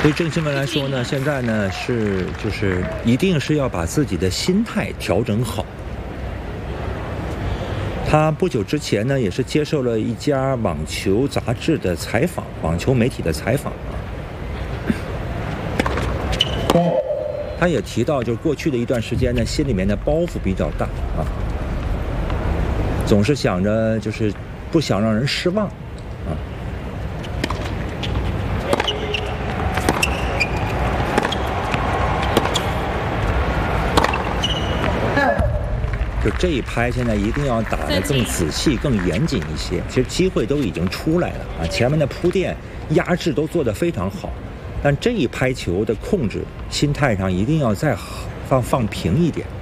对郑钦文来说呢，现在呢就是一定是要把自己的心态调整好。他不久之前呢，也是接受了一家网球杂志的采访，网球媒体的采访啊。他也提到，就是过去的一段时间呢，心里面的包袱比较大啊，总是想着就是不想让人失望啊。就这一拍，现在一定要打得更仔细、更严谨一些。其实机会都已经出来了啊，前面的铺垫、压制都做得非常好，但这一拍球的控制，心态上一定要再放平一点。